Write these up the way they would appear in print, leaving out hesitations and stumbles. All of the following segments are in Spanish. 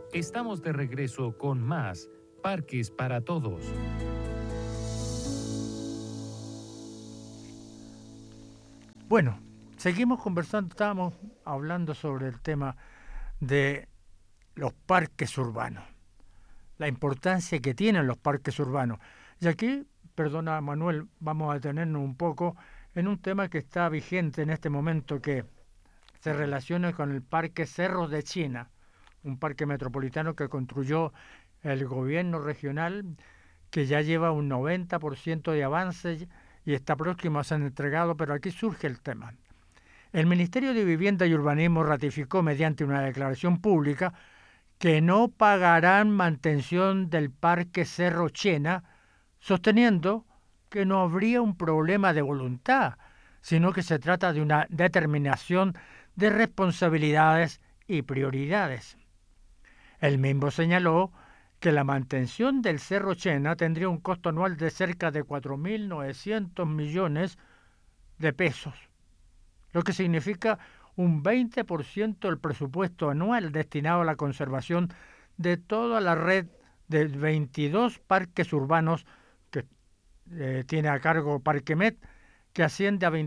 Estamos de regreso con más Parques para Todos. Bueno, seguimos conversando, estábamos hablando sobre el tema de los parques urbanos, la importancia que tienen los parques urbanos. Y aquí, perdona Manuel, vamos a detenernos un poco en un tema que está vigente en este momento que se relaciona con el Parque Cerros de China, un parque metropolitano que construyó el gobierno regional, que ya lleva un 90% de avance y está próximo a ser entregado, pero aquí surge el tema. El Ministerio de Vivienda y Urbanismo ratificó mediante una declaración pública que no pagarán mantención del Parque Cerro Chena, sosteniendo que no habría un problema de voluntad, sino que se trata de una determinación de responsabilidades y prioridades. El mismo señaló que la mantención del Cerro Chena tendría un costo anual de cerca de 4.900 millones de pesos, lo que significa un 20% del presupuesto anual destinado a la conservación de toda la red de 22 parques urbanos que tiene a cargo Parquemet, que asciende a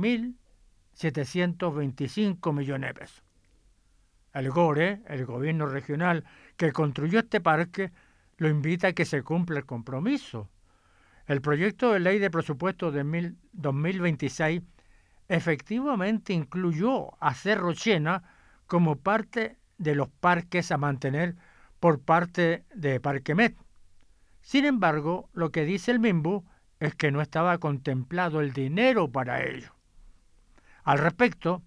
26.725 millones de pesos. El GORE, el gobierno regional que construyó este parque, lo invita a que se cumpla el compromiso. El proyecto de ley de presupuesto de 2026 efectivamente incluyó a Cerro Chena como parte de los parques a mantener por parte de Parquemet. Sin embargo, lo que dice el MIMBU es que no estaba contemplado el dinero para ello. Al respecto,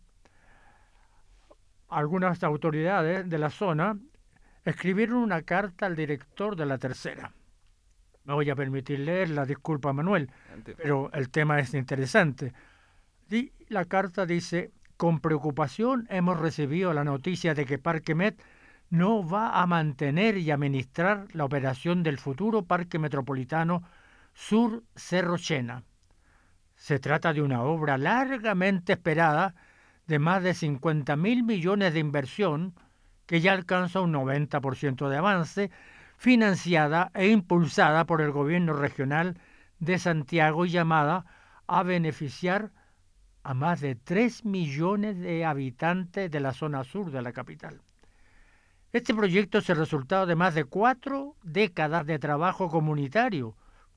algunas autoridades de la zona escribieron una carta al director de la tercera. Me voy a permitir leerla, disculpa Manuel, pero el tema es interesante. Y la carta dice: con preocupación hemos recibido la noticia de que Parquemet no va a mantener y administrar la operación del futuro Parque Metropolitano Sur Cerro Chena. Se trata de una obra largamente esperada de más de 50.000 millones de inversión que ya alcanza un 90% de avance, financiada e impulsada por el gobierno regional de Santiago y llamada a beneficiar a más de 3 millones de habitantes de la zona sur de la capital. Este proyecto es el resultado de más de 4 décadas de trabajo comunitario,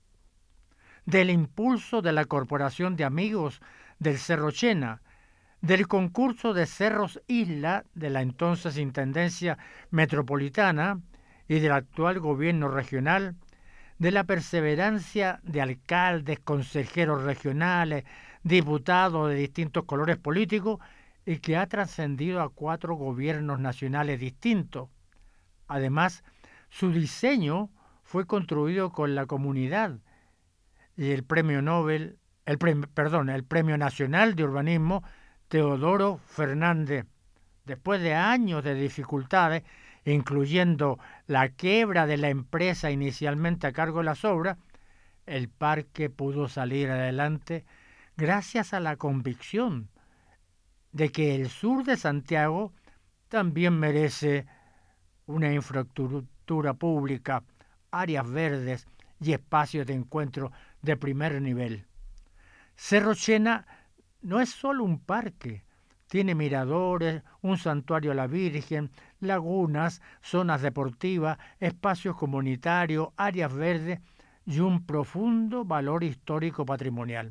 del impulso de la Corporación de Amigos del Cerro Chena, del concurso de Cerros Isla de la entonces Intendencia Metropolitana y del actual gobierno regional, de la perseverancia de alcaldes, consejeros regionales, diputados de distintos colores políticos y que ha trascendido a 4 gobiernos nacionales distintos. Además, su diseño fue construido con la comunidad y el Premio Nobel, el Premio Nacional de Urbanismo Teodoro Fernández. Después de años de dificultades, incluyendo la quiebra de la empresa inicialmente a cargo de las obras, el parque pudo salir adelante gracias a la convicción de que el sur de Santiago también merece una infraestructura pública, áreas verdes y espacios de encuentro de primer nivel. Cerro Chena no es solo un parque, tiene miradores, un santuario a la Virgen, lagunas, zonas deportivas, espacios comunitarios, áreas verdes y un profundo valor histórico patrimonial.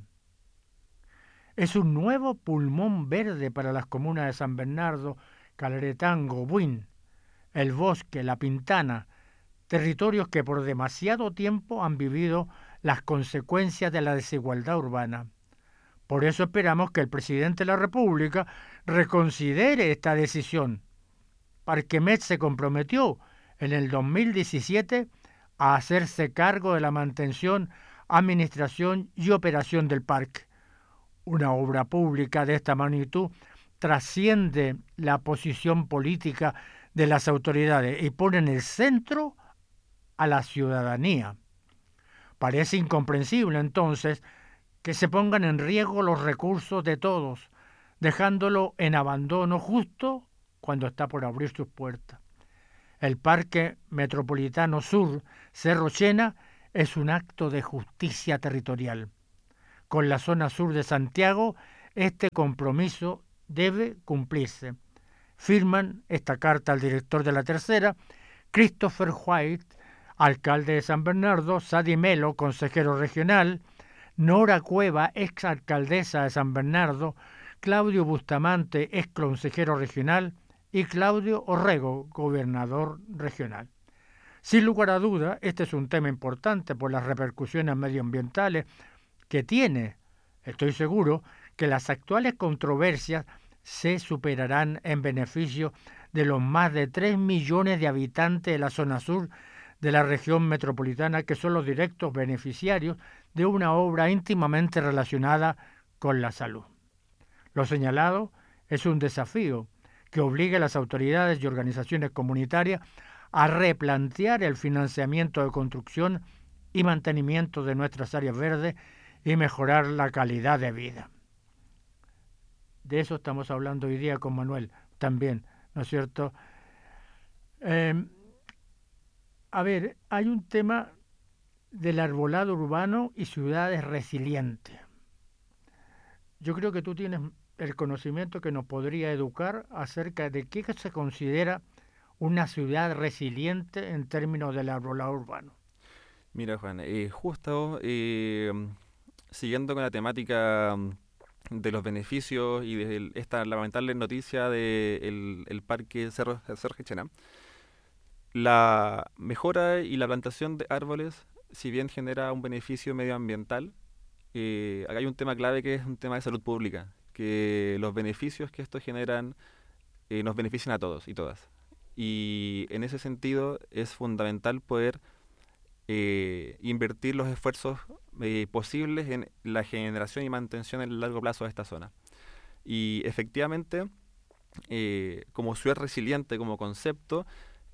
Es un nuevo pulmón verde para las comunas de San Bernardo, Calretango, Buin, El Bosque, La Pintana, territorios que por demasiado tiempo han vivido las consecuencias de la desigualdad urbana. Por eso esperamos que el presidente de la República reconsidere esta decisión. Parquemet se comprometió en el 2017 a hacerse cargo de la mantención, administración y operación del parque. Una obra pública de esta magnitud trasciende la posición política de las autoridades y pone en el centro a la ciudadanía. Parece incomprensible entonces que se pongan en riesgo los recursos de todos, dejándolo en abandono justo cuando está por abrir sus puertas. El Parque Metropolitano Sur, Cerro Chena, es un acto de justicia territorial. Con la zona sur de Santiago, este compromiso debe cumplirse. Firman esta carta al director de la tercera, Christopher White, alcalde de San Bernardo, Sadi Melo, consejero regional, Nora Cueva, exalcaldesa de San Bernardo, Claudio Bustamante, ex consejero regional, y Claudio Orrego, gobernador regional. Sin lugar a duda, este es un tema importante por las repercusiones medioambientales que tiene. Estoy seguro que las actuales controversias se superarán en beneficio de los más de 3 millones de habitantes de la zona sur de la región metropolitana, que son los directos beneficiarios de una obra íntimamente relacionada con la salud. Lo señalado es un desafío que obliga a las autoridades y organizaciones comunitarias a replantear el financiamiento de construcción y mantenimiento de nuestras áreas verdes y mejorar la calidad de vida. De eso estamos hablando hoy día con Manuel también, ¿no es cierto? A ver, hay un tema del arbolado urbano y ciudades resilientes. Yo creo que tú tienes el conocimiento que nos podría educar acerca de qué se considera una ciudad resiliente en términos del arbolado urbano. Mira, Juan, justo siguiendo con la temática de los beneficios y de esta lamentable noticia del el parque Cerro Chena, la mejora y la plantación de árboles, si bien genera un beneficio medioambiental, acá hay un tema clave que es un tema de salud pública, que los beneficios que estos generan nos benefician a todos y todas. Y en ese sentido es fundamental poder invertir los esfuerzos posibles en la generación y mantención en el largo plazo de esta zona. Y efectivamente, como ciudad resiliente, como concepto,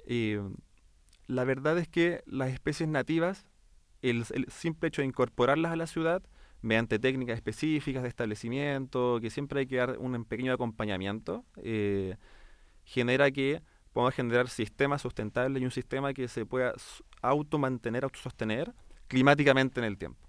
la verdad es que las especies nativas, el simple hecho de incorporarlas a la ciudad, mediante técnicas específicas de establecimiento, que siempre hay que dar un pequeño acompañamiento, genera que podamos generar sistemas sustentables y un sistema que se pueda automantener, autosostener climáticamente en el tiempo.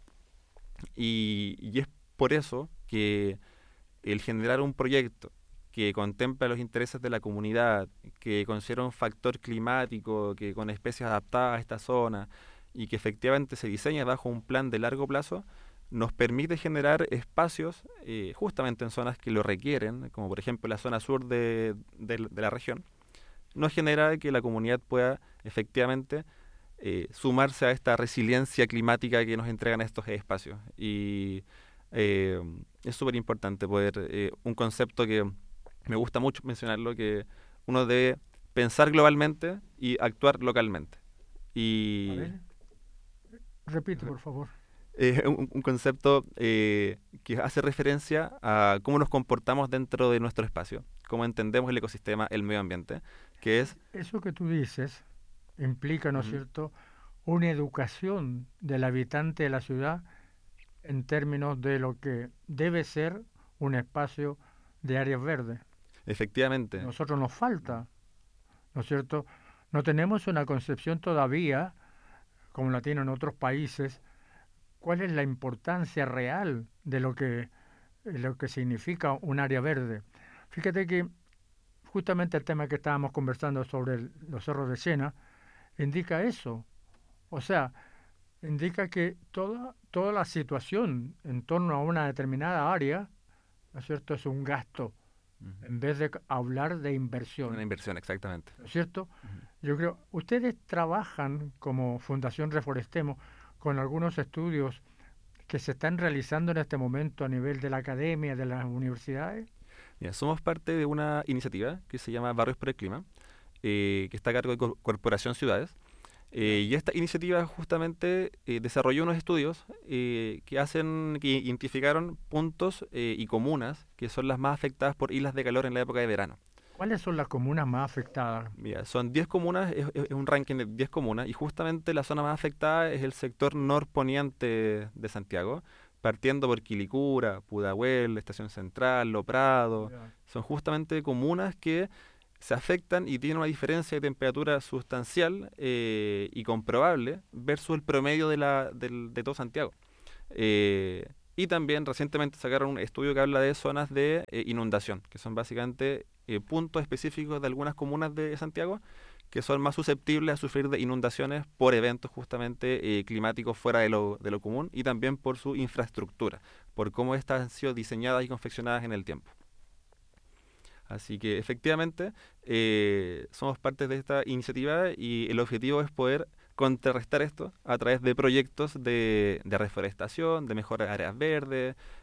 Y es por eso que el generar un proyecto que contempla los intereses de la comunidad, que considera un factor climático, que con especies adaptadas a esta zona y que efectivamente se diseña bajo un plan de largo plazo, nos permite generar espacios justamente en zonas que lo requieren, como por ejemplo la zona sur de la región, nos genera que la comunidad pueda efectivamente sumarse a esta resiliencia climática que nos entregan estos espacios. Y es súper importante poder, un concepto que me gusta mucho mencionarlo, que uno debe pensar globalmente y actuar localmente. Y a ver, repite, por favor. Un concepto que hace referencia a cómo nos comportamos dentro de nuestro espacio, cómo entendemos el ecosistema, el medio ambiente, que es... Eso que tú dices implica, ¿no es cierto?, una educación del habitante de la ciudad en términos de lo que debe ser un espacio de áreas verdes. Efectivamente. A nosotros nos falta, ¿no es cierto? No tenemos una concepción todavía, como la tienen otros países, cuál es la importancia real de lo que significa un área verde. Fíjate que justamente el tema que estábamos conversando sobre los cerros de Chena indica eso. O sea, indica que toda la situación en torno a una determinada área, ¿no es cierto?, es un gasto, en vez de hablar de inversión. Una inversión, exactamente. ¿No es cierto? Yo creo, ustedes trabajan como Fundación Reforestemos con algunos estudios que se están realizando en este momento a nivel de la academia, de las universidades. Mira, somos parte de una iniciativa que se llama Barrios por el Clima, que está a cargo de Corporación Ciudades. Y esta iniciativa justamente desarrolló unos estudios que identificaron puntos y comunas que son las más afectadas por islas de calor en la época de verano. ¿Cuáles son las comunas más afectadas? Mira, son 10 comunas, es un ranking de 10 comunas, y justamente la zona más afectada es el sector norponiente de Santiago, partiendo por Quilicura, Pudahuel, Estación Central, Lo Prado. Son justamente comunas que se afectan y tienen una diferencia de temperatura sustancial y comprobable versus el promedio de todo Santiago. Y también recientemente sacaron un estudio que habla de zonas de inundación, que son básicamente puntos específicos de algunas comunas de Santiago que son más susceptibles a sufrir de inundaciones por eventos justamente climáticos fuera de lo común, y también por su infraestructura, por cómo estas han sido diseñadas y confeccionadas en el tiempo. Así que efectivamente somos parte de esta iniciativa y el objetivo es poder contrarrestar esto a través de proyectos de reforestación, de mejoras de áreas verdes,